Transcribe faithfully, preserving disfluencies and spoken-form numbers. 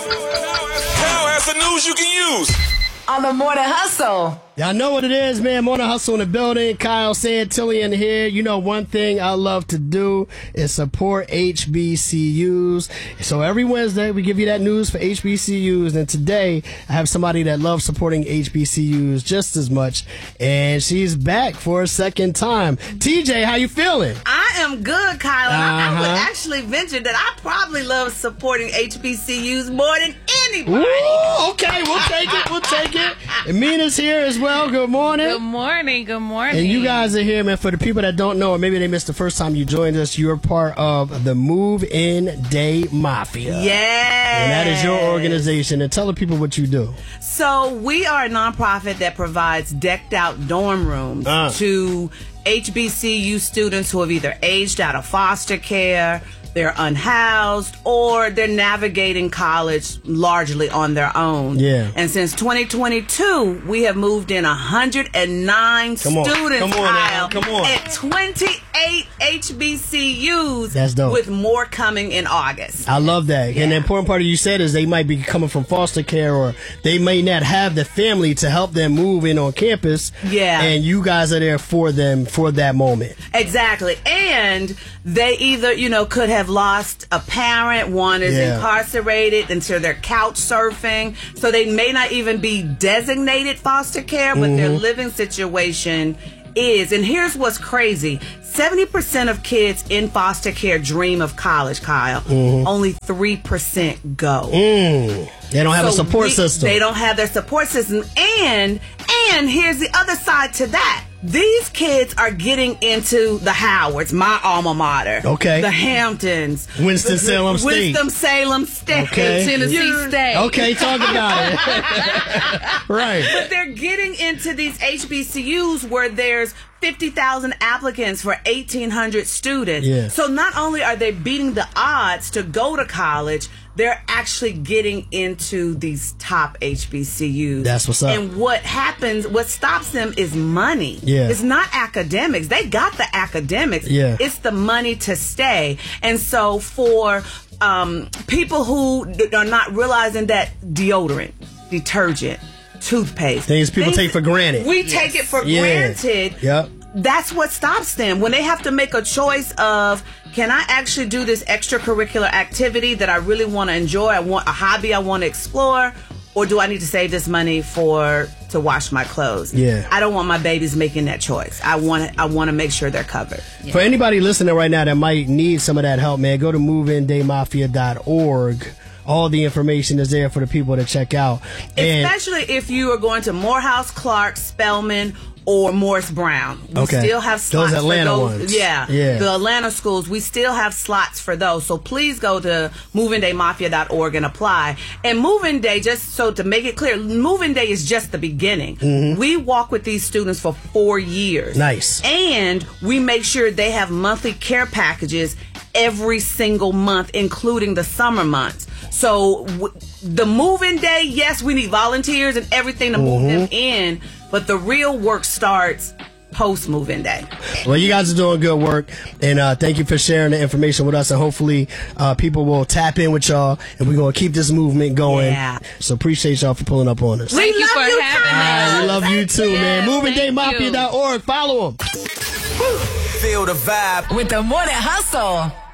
Kyle has the news you can use on the Morning Hustle. Y'all know what it is, man. Morning Hustle in the building. Kyle Santillian here. You know, one thing I love to do is support H B C Us. So every Wednesday, we give you that news for H B C Us. And today, I have somebody that loves supporting H B C Us just as much. And she's back for a second time. T J, how you feeling? I am good, Kyle. And Uh-huh. I would actually venture that I probably love supporting H B C Us more than anybody. Ooh, okay, we'll take it. We'll take it. And Mina's here as well. Good morning. Good morning. Good morning. And you guys are here, man. For the people that don't know, or maybe they missed the first time you joined us, you're part of the Move In Day Mafia. Yeah. And that is your organization. And tell the people what you do. So we are a nonprofit that provides decked out dorm rooms Uh. to H B C U students who have either aged out of foster care, they're unhoused, or they're navigating college largely on their own. Yeah. And since twenty twenty-two, we have moved in one hundred nine Come on. students, Come on now. Kyle, Come on. at twenty-eight H B C Us. That's dope. With more coming in August. I love that. Yeah. And the important part of you said is they might be coming from foster care, or they may not have the family to help them move in on campus. Yeah. And you guys are there for them for that moment. Exactly. And they either, you know, could have lost a parent, one is Yeah. incarcerated, and so they're couch surfing. So they may not even be designated foster care, but their living situation is. And here's what's crazy. seventy percent of kids in foster care dream of college, Kyle. Only three percent go. Mm. They don't have a So support we- system. They don't have their support system. And, and here's the other side to that. These kids are getting into the Howards, my alma mater. Okay. The Hamptons. Winston-Salem State. Winston-Salem State. Okay. Tennessee You- State. Okay, talk about it. Right. But they're getting into these H B C Us where there's fifty thousand applicants for eighteen hundred students. Yeah. So not only are they beating the odds to go to college, they're actually getting into these top H B C Us. That's what's up. And what happens, what stops them is money. Yeah. It's not academics. They got the academics. Yeah. It's the money to stay. And so for um, people who d- are not realizing that deodorant, detergent, toothpaste. Things people take for granted. We take it for Yeah. granted. Yep. That's what stops them when they have to make a choice of, can I actually do this extracurricular activity that I really want to enjoy? I want a hobby I want to explore, or do I need to save this money for to wash my clothes? Yeah. I don't want my babies making that choice. I want I want to make sure they're covered. For anybody listening right now that might need some of that help, man, go to move in day mafia dot org. All the information is there for the people to check out. And Especially if you are going to Morehouse, Clark, Spelman, or Morris Brown. We Okay. still have slots Those Atlanta for those. ones. Yeah, Yeah. the Atlanta schools, we still have slots for those. So please go to move in day mafia dot org and apply. And Move-In Day, just so to make it clear, Move-In Day is just the beginning. We walk with these students for four years. Nice. And we make sure they have monthly care packages every single month, including the summer months. So w- the move-in day, yes, we need volunteers and everything to move them in, but the real work starts post move-in day. Well, you guys are doing good work, and uh, thank you for sharing the information with us. And hopefully, uh, people will tap in with y'all, and we're gonna keep this movement going. Yeah. So appreciate y'all for pulling up on us. Thank We you love for you, having Kyle. us. We love you too, man. move in day thank mafia dot org. Follow them. Feel the vibe With the Morning Hustle.